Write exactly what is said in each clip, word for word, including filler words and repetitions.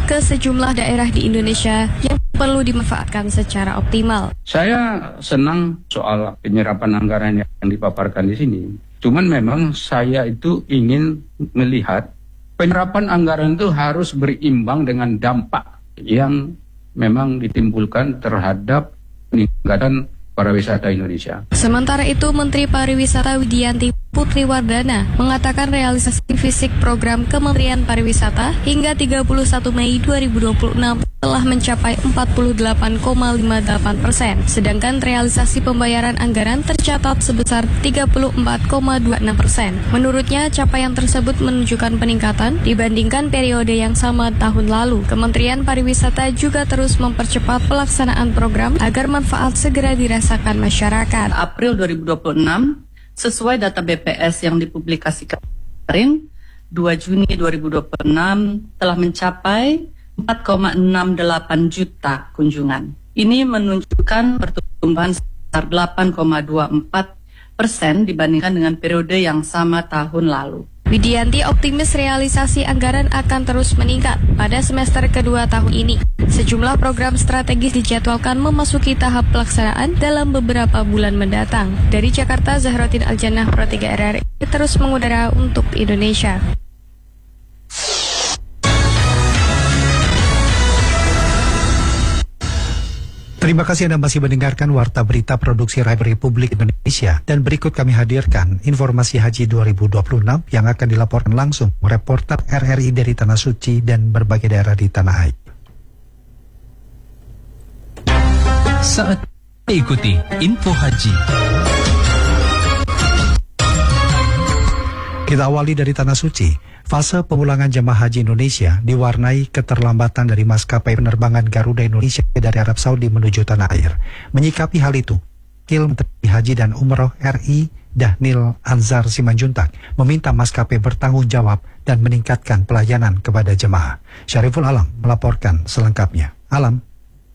ke sejumlah daerah di Indonesia yang perlu dimanfaatkan secara optimal. Saya senang soal penyerapan anggaran yang dipaparkan di sini. Cuman memang saya itu ingin melihat penyerapan anggaran itu harus berimbang dengan dampak yang memang ditimbulkan terhadap peningkatan pariwisata Indonesia. Sementara itu, Menteri Pariwisata Widianti Putriwardana mengatakan realisasi fisik program Kementerian Pariwisata hingga tiga puluh satu Mei dua ribu dua puluh enam telah mencapai empat puluh delapan koma lima delapan persen, sedangkan realisasi pembayaran anggaran tercatat sebesar tiga puluh empat koma dua enam persen. Menurutnya, capaian tersebut menunjukkan peningkatan dibandingkan periode yang sama tahun lalu. Kementerian Pariwisata juga terus mempercepat pelaksanaan program agar manfaat segera dirasakan masyarakat. April dua ribu dua puluh enam, sesuai data B P S yang dipublikasikan kemarin, dua Juni dua ribu dua puluh enam telah mencapai empat koma enam delapan juta kunjungan. Ini menunjukkan pertumbuhan sebesar delapan koma dua empat persen dibandingkan dengan periode yang sama tahun lalu. Widianti optimis realisasi anggaran akan terus meningkat pada semester kedua tahun ini. Sejumlah program strategis dijadwalkan memasuki tahap pelaksanaan dalam beberapa bulan mendatang. Dari Jakarta, Zahrotin Aljannah, Pro tiga R R I, terus mengudara untuk Indonesia. Terima kasih Anda masih mendengarkan Warta Berita Produksi Radio Republik Indonesia. Dan berikut kami hadirkan informasi Haji dua ribu dua puluh enam yang akan dilaporkan langsung reporter R R I dari Tanah Suci dan berbagai daerah di Tanah Air. Saat ikuti info haji. Kita awali dari Tanah Suci. Fase pemulangan jemaah haji Indonesia diwarnai keterlambatan dari maskapai penerbangan Garuda Indonesia dari Arab Saudi menuju tanah air. Menyikapi hal itu, Wakil Menteri Haji dan Umroh R I Dhanil Anzar Simanjuntak meminta maskapai bertanggung jawab dan meningkatkan pelayanan kepada jemaah. Syariful Alam melaporkan selengkapnya. Alam.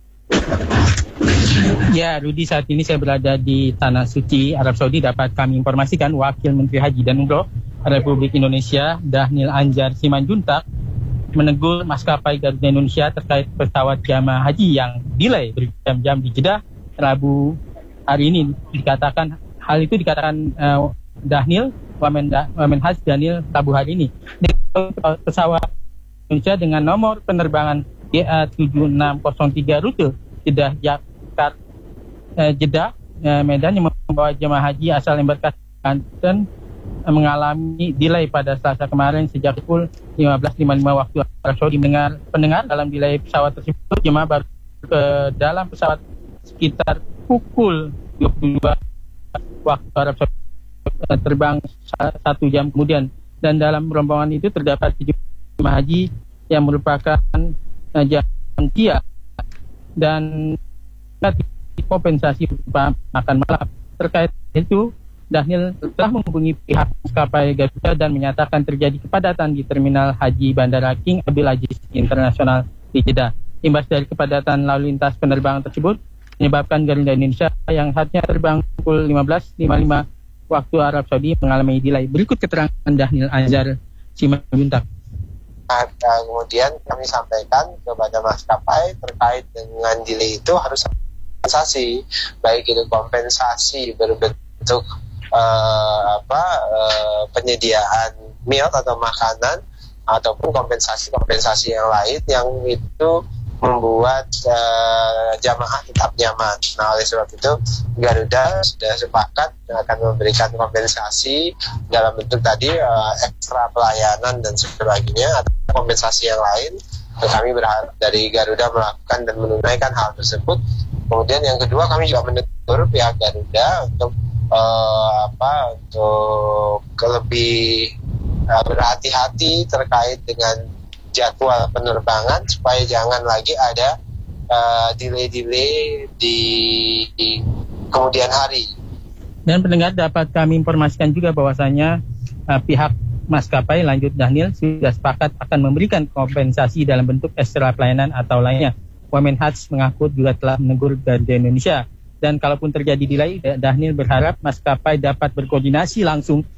Ya, Rudi, saat ini saya berada di Tanah Suci, Arab Saudi. Dapat kami informasikan Wakil Menteri Haji dan Umroh Republik Indonesia Dhanil Anzar Simanjuntak menegur maskapai Garuda Indonesia terkait pesawat jamaah haji yang delay berjam-jam di Jeddah Rabu hari ini. Dikatakan hal itu dikatakan uh, Dhanil Wamen, Wamen Haj Dhanil Rabu hari ini. Pesawat Indonesia dengan nomor penerbangan G A tujuh enam nol tiga rute Jeddah Jakarta uh, Jeddah uh, Medan yang membawa jemaah haji asal embarkasi Banten mengalami delay pada Selasa kemarin sejak pukul lima belas lima puluh lima waktu Arab Saudi. Mendengar pendengar dalam delay pesawat tersebut, jemaah baru ke dalam pesawat sekitar pukul dua puluh dua waktu Arab Saudi, terbang satu jam kemudian. Dan dalam rombongan itu terdapat jemaah haji yang merupakan uh, jamaah dan kompensasi berupa makan malam. Terkait itu, Dhanil telah menghubungi pihak maskapai Garuda dan menyatakan terjadi kepadatan di Terminal Haji Bandara King Abdul Aziz Internasional di Jeddah. Imbas dari kepadatan lalu lintas penerbangan tersebut menyebabkan Garuda Indonesia yang harusnya terbang pukul lima belas lima puluh lima waktu Arab Saudi mengalami delay. Berikut keterangan Dhanil Anzar Simanjuntak. Nah, kemudian kami sampaikan kepada maskapai terkait dengan delay itu harus kompensasi, baik itu kompensasi berbentuk Uh, apa uh, penyediaan meal atau makanan ataupun kompensasi-kompensasi yang lain yang itu membuat uh, jamaah tetap nyaman. Nah, oleh sebab itu Garuda sudah sepakat akan memberikan kompensasi dalam bentuk tadi uh, ekstra pelayanan dan sebagainya atau kompensasi yang lain. Kami berharap dari Garuda melakukan dan menunaikan hal tersebut. Kemudian yang kedua, kami juga menegur pihak Garuda untuk Uh, apa untuk lebih uh, berhati-hati terkait dengan jadwal penerbangan supaya jangan lagi ada uh, delay-delay di, di kemudian hari. Dan pendengar, dapat kami informasikan juga bahwasanya uh, pihak maskapai, lanjut Dhanil, sudah sepakat akan memberikan kompensasi dalam bentuk ekstra pelayanan atau lainnya. Wamen Haj mengaku juga telah menegur Garuda Indonesia. Dan kalaupun terjadi delay, Dhanil berharap maskapai dapat berkoordinasi langsung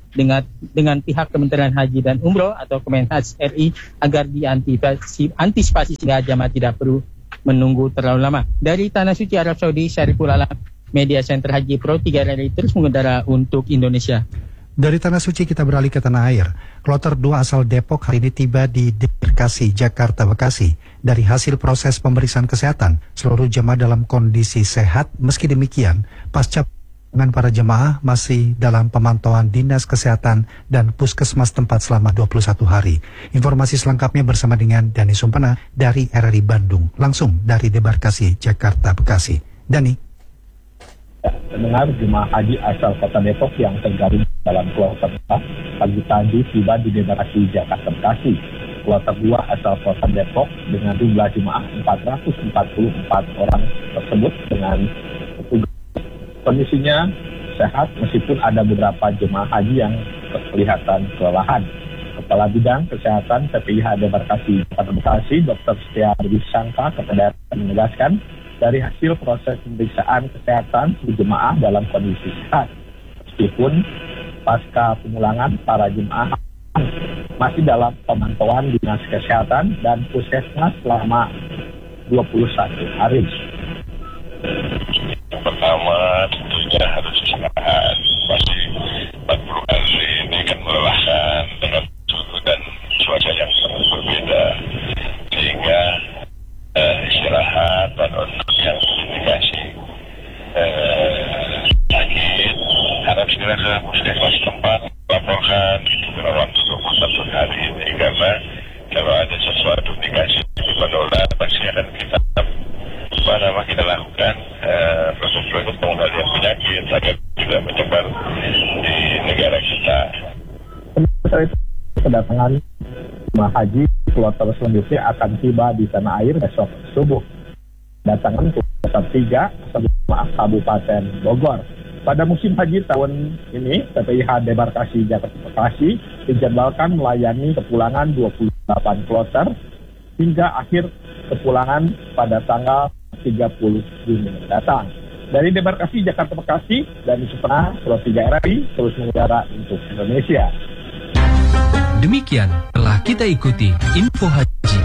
dengan dengan pihak Kementerian Haji dan Umroh atau Kemenhaj R I agar diantisipasi sehingga jamaah tidak perlu menunggu terlalu lama. Dari Tanah Suci Arab Saudi, Syariful Alam, Media Center Haji Pro tiga Rally terus mengudara untuk Indonesia. Dari Tanah Suci kita beralih ke tanah air. Kloter dua asal Depok hari ini tiba di Bekasi, Jakarta, Bekasi. Dari hasil proses pemeriksaan kesehatan, seluruh jemaah dalam kondisi sehat. Meski demikian, pasca dengan para jemaah masih dalam pemantauan Dinas Kesehatan dan Puskesmas tempat selama dua puluh satu hari. Informasi selengkapnya bersama dengan Dani Sumpena dari R R I Bandung. Langsung dari Debarkasi, Jakarta, Bekasi. Dani. Mendengar jemaah haji asal kota Depok yang tergabung dalam kloter empat pagi tadi tiba di Debarkasi, Jakarta, Bekasi. Kloter dua asal kota Depok dengan jumlah jemaah empat ratus empat puluh empat orang tersebut dengan kondisinya sehat meskipun ada beberapa jemaah haji yang kelihatan kelelahan. Kepala Bidang Kesehatan P P I H Debarkasi, Jakarta, Bekasi, Dokter Setia Sangka kepada menegaskan dari hasil proses pemeriksaan kesehatan jemaah dalam kondisi sehat. Meskipun pasca pemulangan para jemaah masih dalam pemantauan Dinas Kesehatan dan Puskesmas selama dua puluh satu hari. Yang pertama tentunya harus istirahat. Pasti empat puluh hari ini kan melelahkan dengan suhu dan cuaca yang sangat berbeda. Sehingga eh, istirahat dan untuk yang indikasi eh, sakit harap segera ke puskesmas tempat laporkan itu dalam waktu dua puluh satu hari ini, karena kalau ada sesuatu indikasi menular pasti akan kita apa nama kita lakukan uh, proses-proses pengendalian penyakit agar tidak menyebar di negara kita. Sementara itu, kedatangan jemaah haji kloter selanjutnya akan tiba di tanah air besok subuh. Datangan kloter tiga jemaah Kabupaten Bogor. Pada musim haji tahun ini, P P I H Debarkasi Jakarta Bekasi dijadwalkan melayani kepulangan dua puluh delapan kloter hingga akhir kepulangan pada tanggal tiga puluh Juni mendatang. Dari Debarkasi Jakarta Bekasi dan Sumpena, Pro tiga R I terus mengudara untuk Indonesia. Demikian telah kita ikuti Info Haji.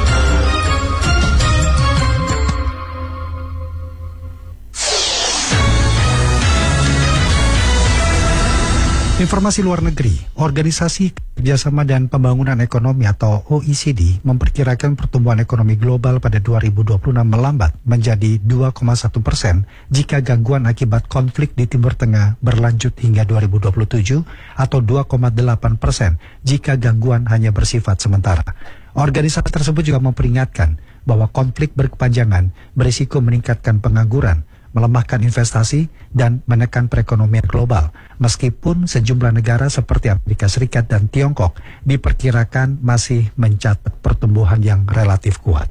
Informasi luar negeri, Organisasi Kerjasama dan Pembangunan Ekonomi atau O E C D memperkirakan pertumbuhan ekonomi global pada dua ribu dua puluh enam melambat menjadi dua koma satu persen jika gangguan akibat konflik di Timur Tengah berlanjut hingga dua ribu dua puluh tujuh atau dua koma delapan persen jika gangguan hanya bersifat sementara. Organisasi tersebut juga memperingatkan bahwa konflik berkepanjangan berisiko meningkatkan pengangguran, melemahkan investasi, dan menekan perekonomian global, meskipun sejumlah negara seperti Amerika Serikat dan Tiongkok diperkirakan masih mencatat pertumbuhan yang relatif kuat.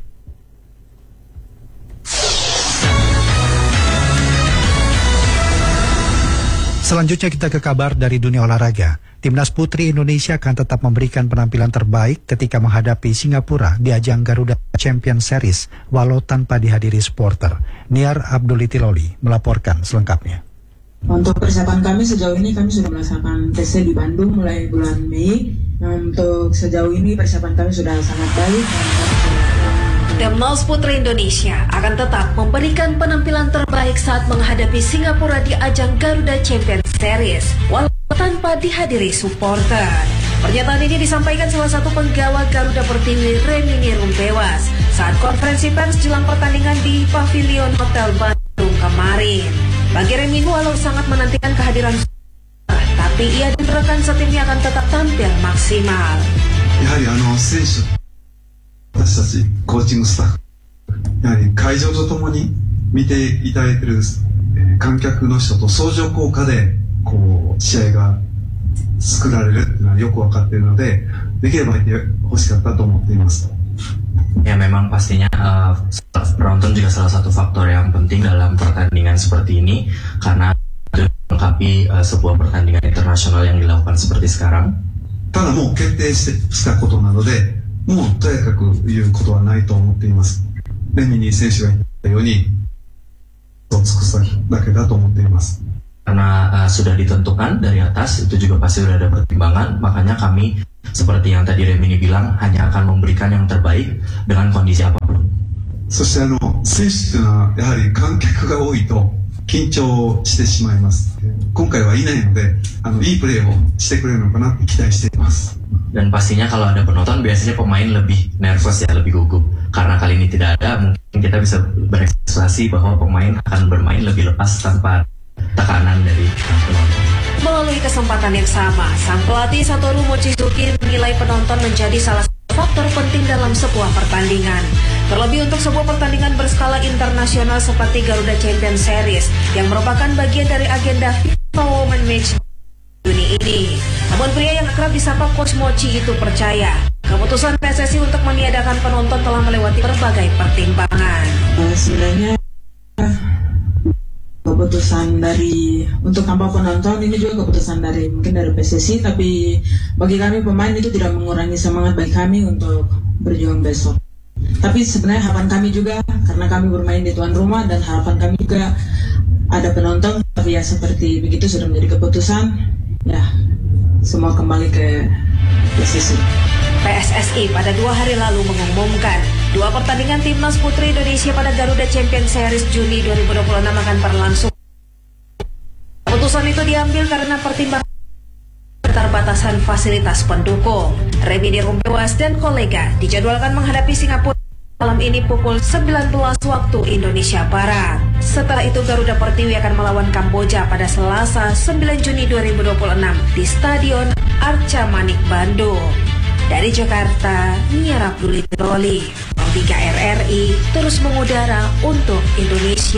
Selanjutnya kita ke kabar dari dunia olahraga. Timnas Putri Indonesia akan tetap memberikan penampilan terbaik ketika menghadapi Singapura di ajang Garuda Champion Series walau tanpa dihadiri supporter. Niar Abdulitiloli melaporkan selengkapnya. Untuk persiapan kami sejauh ini kami sudah melaksanakan T C di Bandung mulai bulan Mei. Nah, untuk sejauh ini persiapan kami sudah sangat baik. Timnas Putri Indonesia akan tetap memberikan penampilan terbaik saat menghadapi Singapura di ajang Garuda Champion Series walau tanpa dihadiri supporter. Pernyataan ini disampaikan salah satu penggawa Garuda Pertiwi Remi Nirumpewas saat konferensi pers jelang pertandingan di Pavilion Hotel Bandung kemarin. Bagi Remi, walau sangat menantikan kehadiran supporter, tapi ia dan rekan setimnya akan tetap tampil maksimal. やはりあの選手私たちコーチングスタッフやはり会場とともに見ていただいている観客の人と相乗効果でこう試合が作られるというのはよく分かっているのでできればいてほしかったと思っています。 Ya memang pastinya uh, penonton juga salah satu faktor yang penting dalam pertandingan seperti ini karena itu melengkapi uh, sebuah pertandingan internasional yang dilakukan seperti sekarang. ただもう決定したことなのでもうとやかく言うことはないと思っています。レミニー選手が言ったように尽くしただけだと思っています。 karena uh, sudah ditentukan dari atas, itu juga pasti sudah ada pertimbangan, makanya kami seperti yang tadi Remini bilang hanya akan memberikan yang terbaik dengan kondisi apapun. そしてあの選手というのはやはり観客が多いと緊張してしまいます。今回はいないのであのいいプレーをしてくれるのかなって期待しています。 Dan pastinya kalau ada penonton biasanya pemain lebih nervous ya, lebih gugup. Karena kali ini tidak ada, mungkin kita bisa berekspektasi bahwa pemain akan bermain lebih lepas tanpa tekanan dari penonton. Melalui kesempatan yang sama, sang pelatih Satoru Mochizuki menilai penonton menjadi salah satu faktor penting dalam sebuah pertandingan. Terlebih untuk sebuah pertandingan berskala internasional seperti Garuda Champions Series yang merupakan bagian dari agenda FIFA Women Match Juni ini. Namun pria yang akrab disapa Coach Mochi itu percaya keputusan P S S I untuk meniadakan penonton telah melewati berbagai pertimbangan. Uh, sebenarnya keputusan dari untuk tanpa penonton ini juga keputusan dari mungkin dari P S S I, tapi bagi kami pemain itu tidak mengurangi semangat bagi kami untuk berjuang besok. Tapi sebenarnya harapan kami juga karena kami bermain di tuan rumah dan harapan kami juga ada penonton, tapi ya seperti begitu sudah menjadi keputusan, ya semua kembali ke P S S I. P S S I pada dua hari lalu mengumumkan dua pertandingan Timnas Putri Indonesia pada Garuda Champions Series Juni dua ribu dua puluh enam akan berlangsung. Keputusan itu diambil karena pertimbangan keterbatasan fasilitas pendukung. Remini Rumpewas dan kolega dijadwalkan menghadapi Singapura malam ini pukul sembilan belas waktu Indonesia Barat. Setelah itu Garuda Pertiwi akan melawan Kamboja pada Selasa sembilan Juni dua ribu dua puluh enam di Stadion Arca Manik Bandung. Dari Jakarta, Nia Abdullah Troli, tiga R R I terus mengudara untuk Indonesia.